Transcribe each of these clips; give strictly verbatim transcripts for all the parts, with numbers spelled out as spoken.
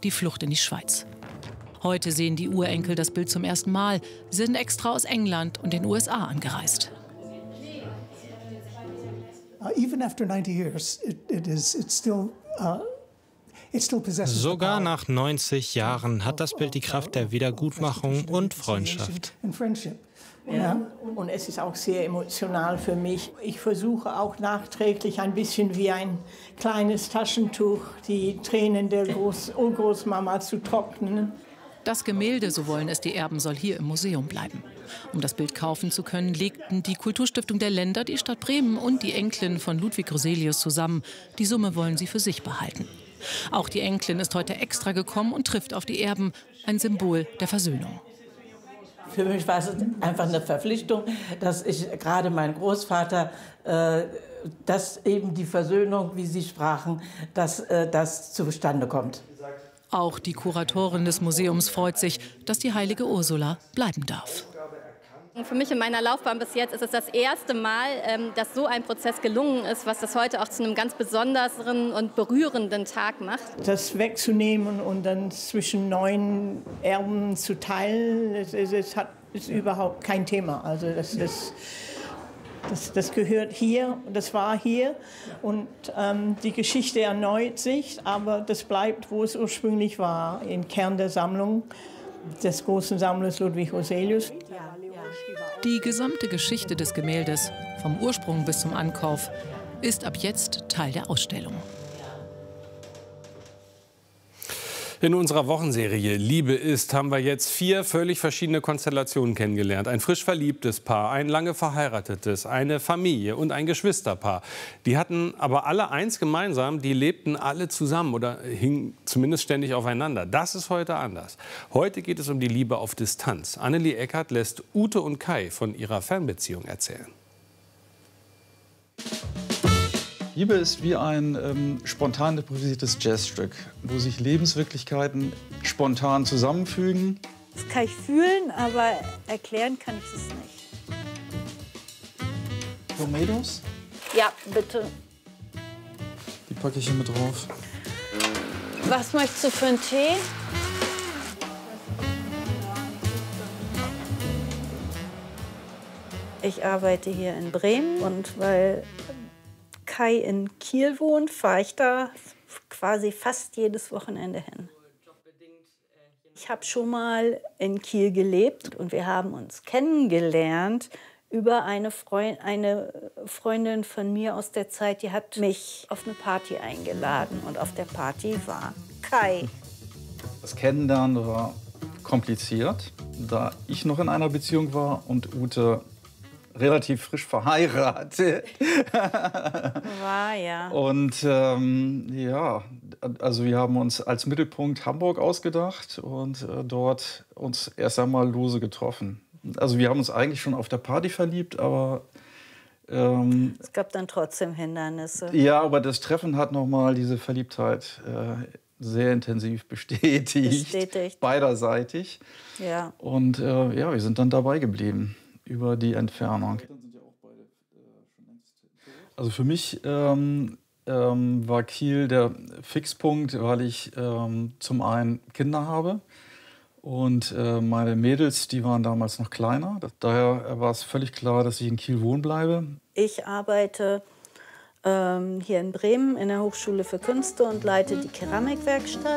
die Flucht in die Schweiz. Heute sehen die Urenkel das Bild zum ersten Mal. Sie sind extra aus England und den U S A angereist. Sogar nach neunzig Jahren hat das Bild die Kraft der Wiedergutmachung und Freundschaft. Ja, und es ist auch sehr emotional für mich. Ich versuche auch nachträglich ein bisschen wie ein kleines Taschentuch die Tränen der Groß- Urgroßmama zu trocknen. Das Gemälde, so wollen es die Erben, soll hier im Museum bleiben. Um das Bild kaufen zu können, legten die Kulturstiftung der Länder, die Stadt Bremen und die Enkelin von Ludwig Roselius zusammen. Die Summe wollen sie für sich behalten. Auch die Enkelin ist heute extra gekommen und trifft auf die Erben, ein Symbol der Versöhnung. Für mich war es einfach eine Verpflichtung, dass ich gerade mein Großvater, äh, dass eben die Versöhnung, wie Sie sprachen, dass äh, das zustande kommt. Auch die Kuratorin des Museums freut sich, dass die heilige Ursula bleiben darf. Für mich in meiner Laufbahn bis jetzt ist es das erste Mal, dass so ein Prozess gelungen ist, was das heute auch zu einem ganz besonderen und berührenden Tag macht. Das wegzunehmen und dann zwischen neun Erben zu teilen, das ist, das hat, ist überhaupt kein Thema. Also das, das, das, das gehört hier, das war hier und ähm, die Geschichte erneut sich, aber das bleibt, wo es ursprünglich war, im Kern der Sammlung des großen Sammlers Ludwig Roselius. Die gesamte Geschichte des Gemäldes, vom Ursprung bis zum Ankauf, ist ab jetzt Teil der Ausstellung. In unserer Wochenserie Liebe ist haben wir jetzt vier völlig verschiedene Konstellationen kennengelernt. Ein frisch verliebtes Paar, ein lange verheiratetes, eine Familie und ein Geschwisterpaar. Die hatten aber alle eins gemeinsam, die lebten alle zusammen oder hingen zumindest ständig aufeinander. Das ist heute anders. Heute geht es um die Liebe auf Distanz. Annelie Eckert lässt Ute und Kai von ihrer Fernbeziehung erzählen. Liebe ist wie ein ähm, spontan improvisiertes Jazzstück, wo sich Lebenswirklichkeiten spontan zusammenfügen. Das kann ich fühlen, aber erklären kann ich es nicht. Tomatoes? Ja, bitte. Die packe ich hier mit drauf. Was möchtest du für einen Tee? Ich arbeite hier in Bremen und weil Kai in Kiel wohnt, fahre ich da quasi fast jedes Wochenende hin. Ich habe schon mal in Kiel gelebt und wir haben uns kennengelernt über eine, Freund, eine Freundin von mir aus der Zeit, die hat mich auf eine Party eingeladen und auf der Party war Kai. Das Kennenlernen war kompliziert, da ich noch in einer Beziehung war und Ute relativ frisch verheiratet. War, ja. Und ähm, ja, also wir haben uns als Mittelpunkt Hamburg ausgedacht und äh, dort uns erst einmal lose getroffen. Also wir haben uns eigentlich schon auf der Party verliebt, aber ähm, es gab dann trotzdem Hindernisse. Ja, aber das Treffen hat nochmal diese Verliebtheit äh, sehr intensiv bestätigt. Bestätigt. Beiderseitig. Ja. Und äh, ja, wir sind dann dabei geblieben über die Entfernung. Also für mich ähm, ähm, war Kiel der Fixpunkt, weil ich ähm, zum einen Kinder habe und äh, meine Mädels, die waren damals noch kleiner. Daher war es völlig klar, dass ich in Kiel wohnen bleibe. Ich arbeite ähm, hier in Bremen in der Hochschule für Künste und leite die Keramikwerkstatt.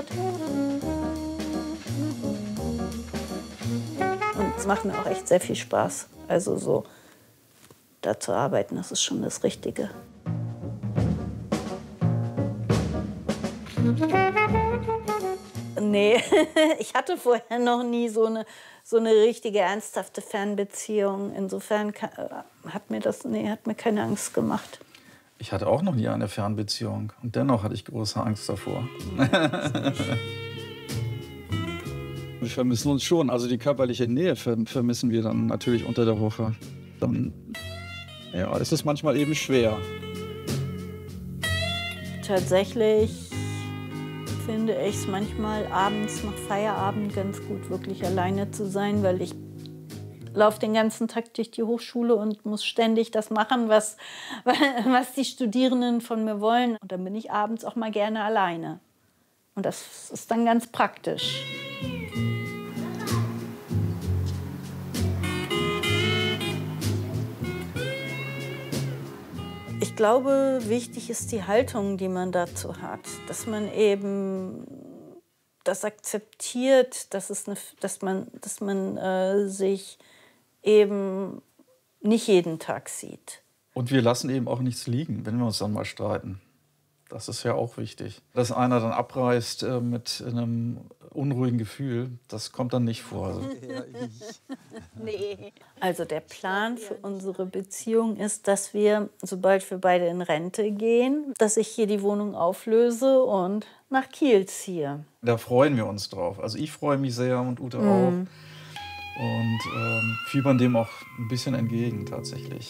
Und es macht mir auch echt sehr viel Spaß. Also so, da zu arbeiten, das ist schon das Richtige. Nee, ich hatte vorher noch nie so eine, so eine richtige ernsthafte Fernbeziehung. Insofern hat mir das, nee, hat mir keine Angst gemacht. Ich hatte auch noch nie eine Fernbeziehung und dennoch hatte ich große Angst davor. Wir vermissen uns schon, also die körperliche Nähe vermissen wir dann natürlich unter der Woche. Dann, ja, es ist manchmal eben schwer. Tatsächlich finde ich es manchmal abends nach Feierabend ganz gut, wirklich alleine zu sein, weil ich laufe den ganzen Tag durch die Hochschule und muss ständig das machen, was, was die Studierenden von mir wollen. Und dann bin ich abends auch mal gerne alleine. Und das ist dann ganz praktisch. Ich glaube, wichtig ist die Haltung, die man dazu hat. Dass man eben das akzeptiert, dass, es eine, dass man, dass man äh, sich eben nicht jeden Tag sieht. Und wir lassen eben auch nichts liegen, wenn wir uns dann mal streiten. Das ist ja auch wichtig. Dass einer dann abreißt äh, mit einem unruhigen Gefühl, das kommt dann nicht vor. Also. Nee. Also der Plan für unsere Beziehung ist, dass wir, sobald wir beide in Rente gehen, dass ich hier die Wohnung auflöse und nach Kiel ziehe. Da freuen wir uns drauf. Also ich freue mich sehr und Ute Mhm. auch. Und ähm, fiebern dem auch ein bisschen entgegen tatsächlich.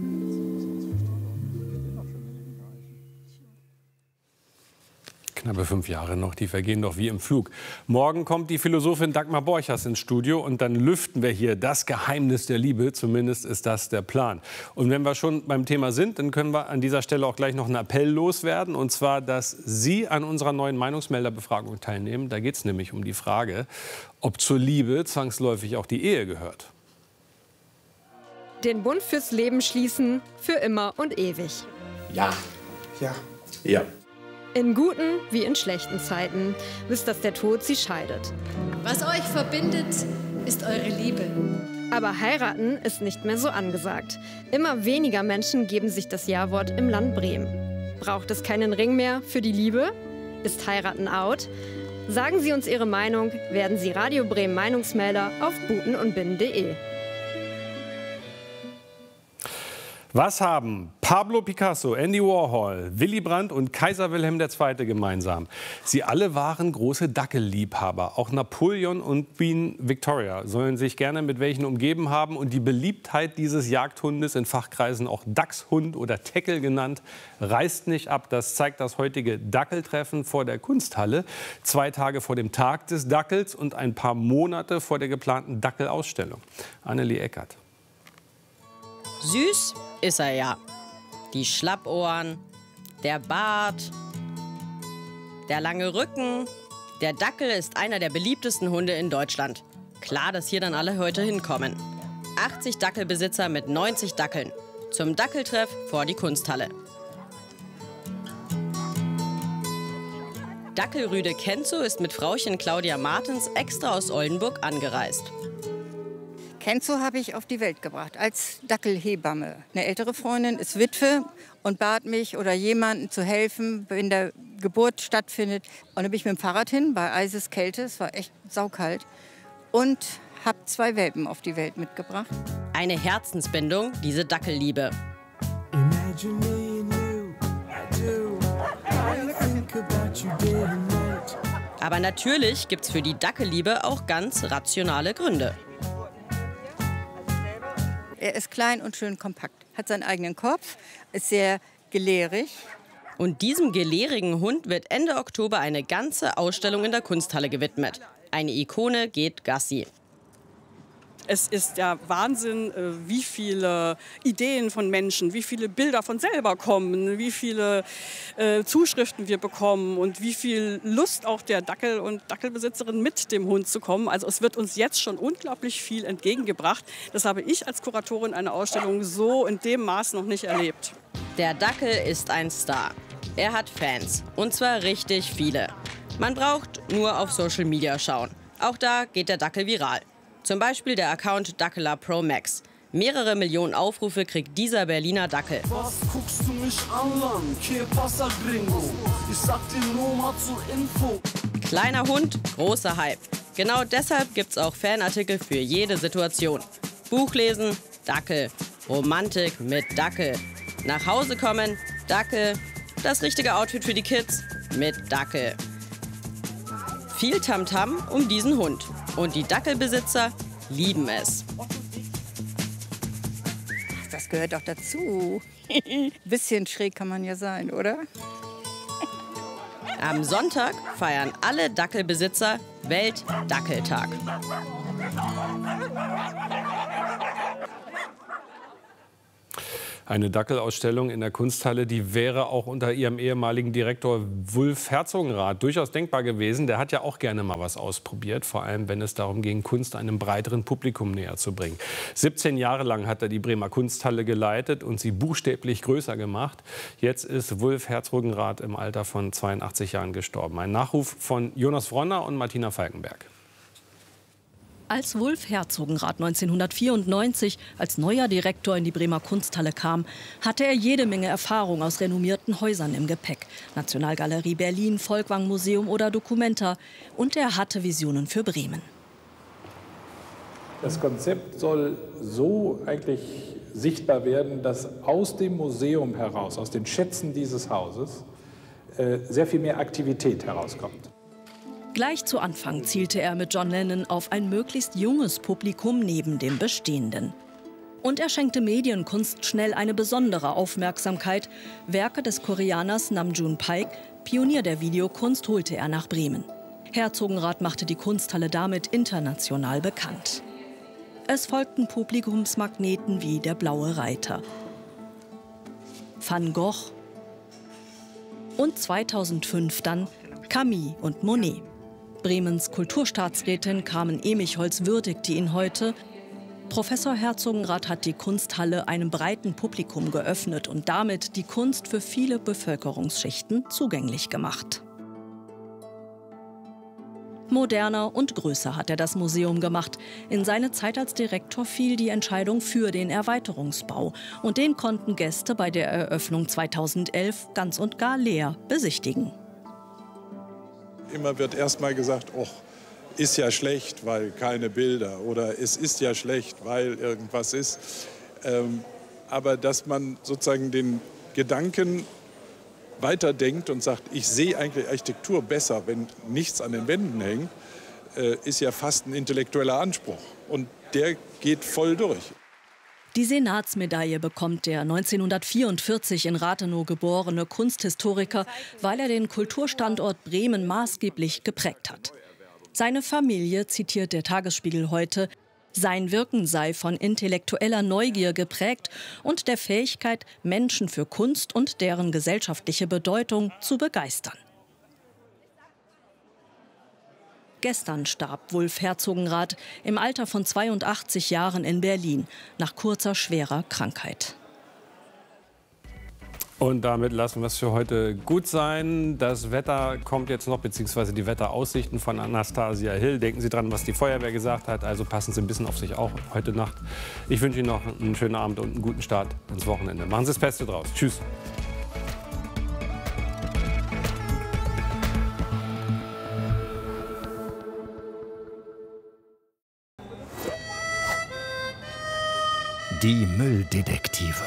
Knappe fünf Jahre noch, die vergehen doch wie im Flug. Morgen kommt die Philosophin Dagmar Borchers ins Studio und dann lüften wir hier das Geheimnis der Liebe. Zumindest ist das der Plan. Und wenn wir schon beim Thema sind, dann können wir an dieser Stelle auch gleich noch einen Appell loswerden. Und zwar, dass Sie an unserer neuen Meinungsmelderbefragung teilnehmen. Da geht es nämlich um die Frage, ob zur Liebe zwangsläufig auch die Ehe gehört. Den Bund fürs Leben schließen, für immer und ewig. Ja. Ja. Ja. In guten wie in schlechten Zeiten, bis dass der Tod sie scheidet. Was euch verbindet, ist eure Liebe. Aber heiraten ist nicht mehr so angesagt. Immer weniger Menschen geben sich das Ja-Wort im Land Bremen. Braucht es keinen Ring mehr für die Liebe? Ist heiraten out? Sagen Sie uns Ihre Meinung, werden Sie Radio Bremen Meinungsmelder auf buten und binnen punkt de. Was haben Pablo Picasso, Andy Warhol, Willy Brandt und Kaiser Wilhelm der Zweite gemeinsam? Sie alle waren große Dackelliebhaber. Auch Napoleon und Queen Victoria sollen sich gerne mit welchen umgeben haben. Und die Beliebtheit dieses Jagdhundes, in Fachkreisen auch Dachshund oder Teckel genannt, reißt nicht ab. Das zeigt das heutige Dackeltreffen vor der Kunsthalle. Zwei Tage vor dem Tag des Dackels und ein paar Monate vor der geplanten Dackelausstellung. Annelie Eckert. Süß ist er ja. Die Schlappohren, der Bart, der lange Rücken. Der Dackel ist einer der beliebtesten Hunde in Deutschland. Klar, dass hier dann alle heute hinkommen. achtzig Dackelbesitzer mit neunzig Dackeln. Zum Dackeltreff vor die Kunsthalle. Dackelrüde Kenzo ist mit Frauchen Claudia Martens extra aus Oldenburg angereist. Kenzo habe ich auf die Welt gebracht als Dackelhebamme. Eine ältere Freundin ist Witwe und bat mich oder jemanden zu helfen, wenn der Geburt stattfindet. Und dann bin ich mit dem Fahrrad hin bei Eiseskälte, es war echt saukalt, und habe zwei Welpen auf die Welt mitgebracht. Eine Herzensbindung, diese Dackelliebe. Aber natürlich gibt's für die Dackelliebe auch ganz rationale Gründe. Er ist klein und schön kompakt, hat seinen eigenen Kopf, ist sehr gelehrig. Und diesem gelehrigen Hund wird Ende Oktober eine ganze Ausstellung in der Kunsthalle gewidmet. Eine Ikone geht Gassi. Es ist ja Wahnsinn, wie viele Ideen von Menschen, wie viele Bilder von selber kommen, wie viele äh, Zuschriften wir bekommen und wie viel Lust auch der Dackel- und Dackelbesitzerin mit dem Hund zu kommen. Also es wird uns jetzt schon unglaublich viel entgegengebracht. Das habe ich als Kuratorin einer Ausstellung so in dem Maß noch nicht erlebt. Der Dackel ist ein Star. Er hat Fans, und zwar richtig viele. Man braucht nur auf Social Media schauen. Auch da geht der Dackel viral. Zum Beispiel der Account Dackeler Pro Max. Mehrere Millionen Aufrufe kriegt dieser Berliner Dackel. Was guckst du mich an, Mann? Que pasa, Gringo? Ich sag dir nur mal zur Info. Kleiner Hund, großer Hype. Genau deshalb gibt's auch Fanartikel für jede Situation. Buch lesen, Dackel. Romantik mit Dackel. Nach Hause kommen, Dackel. Das richtige Outfit für die Kids, mit Dackel. Viel Tamtam um diesen Hund. Und die Dackelbesitzer lieben es. Das gehört doch dazu. Bisschen schräg kann man ja sein, oder? Am Sonntag feiern alle Dackelbesitzer Weltdackeltag. Eine Dackelausstellung in der Kunsthalle, die wäre auch unter ihrem ehemaligen Direktor Wulf Herzogenrath durchaus denkbar gewesen. Der hat ja auch gerne mal was ausprobiert, vor allem wenn es darum ging, Kunst einem breiteren Publikum näher zu bringen. siebzehn Jahre lang hat er die Bremer Kunsthalle geleitet und sie buchstäblich größer gemacht. Jetzt ist Wulf Herzogenrath im Alter von zweiundachtzig Jahren gestorben. Ein Nachruf von Jonas Wronner und Martina Falkenberg. Als Wulf Herzogenrath neunzehnhundertvierundneunzig als neuer Direktor in die Bremer Kunsthalle kam, hatte er jede Menge Erfahrung aus renommierten Häusern im Gepäck. Nationalgalerie Berlin, Folkwang Museum oder Documenta. Und er hatte Visionen für Bremen. Das Konzept soll so eigentlich sichtbar werden, dass aus dem Museum heraus, aus den Schätzen dieses Hauses, äh, sehr viel mehr Aktivität herauskommt. Gleich zu Anfang zielte er mit John Lennon auf ein möglichst junges Publikum neben dem bestehenden. Und er schenkte Medienkunst schnell eine besondere Aufmerksamkeit. Werke des Koreaners Nam June Paik, Pionier der Videokunst, holte er nach Bremen. Herzogenrath machte die Kunsthalle damit international bekannt. Es folgten Publikumsmagneten wie der Blaue Reiter, Van Gogh und zweitausendfünf dann Camille und Monet. Bremens Kulturstaatsrätin Carmen Emicholz würdigte ihn heute. Professor Herzogenrath hat die Kunsthalle einem breiten Publikum geöffnet und damit die Kunst für viele Bevölkerungsschichten zugänglich gemacht. Moderner und größer hat er das Museum gemacht. In seine Zeit als Direktor fiel die Entscheidung für den Erweiterungsbau. Und den konnten Gäste bei der Eröffnung zweitausendelf ganz und gar leer besichtigen. Immer wird erst mal gesagt, oh, ist ja schlecht, weil keine Bilder, oder es ist ja schlecht, weil irgendwas ist. Ähm, aber dass man sozusagen den Gedanken weiterdenkt und sagt, ich sehe eigentlich Architektur besser, wenn nichts an den Wänden hängt, äh, ist ja fast ein intellektueller Anspruch. Und der geht voll durch. Die Senatsmedaille bekommt der neunzehnhundertvierundvierzig in Rathenow geborene Kunsthistoriker, weil er den Kulturstandort Bremen maßgeblich geprägt hat. Seine Familie zitiert der Tagesspiegel heute: Sein Wirken sei von intellektueller Neugier geprägt und der Fähigkeit, Menschen für Kunst und deren gesellschaftliche Bedeutung zu begeistern. Gestern starb Wulf Herzogenrath im Alter von zweiundachtzig Jahren in Berlin nach kurzer, schwerer Krankheit. Und damit lassen wir es für heute gut sein. Das Wetter kommt jetzt noch, beziehungsweise die Wetteraussichten von Anastasia Hill. Denken Sie dran, was die Feuerwehr gesagt hat. Also passen Sie ein bisschen auf sich auch heute Nacht. Ich wünsche Ihnen noch einen schönen Abend und einen guten Start ins Wochenende. Machen Sie das Beste draus. Tschüss. Die Mülldetektive.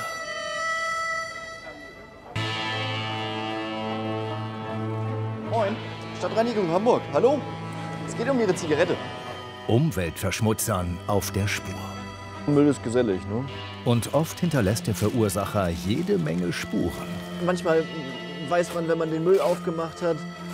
Moin, Stadtreinigung Hamburg. Hallo? Es geht um Ihre Zigarette. Umweltverschmutzern auf der Spur. Müll ist gesellig, ne? Und oft hinterlässt der Verursacher jede Menge Spuren. Manchmal weiß man, wenn man den Müll aufgemacht hat,